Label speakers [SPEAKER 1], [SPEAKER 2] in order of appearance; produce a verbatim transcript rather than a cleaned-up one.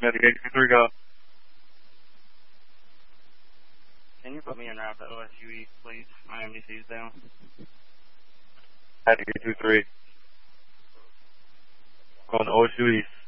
[SPEAKER 1] Medic eight two three, go.
[SPEAKER 2] Can you put me in route to O S U East, please? My M D C is down.
[SPEAKER 1] Medic eight two three. Going to O S U East.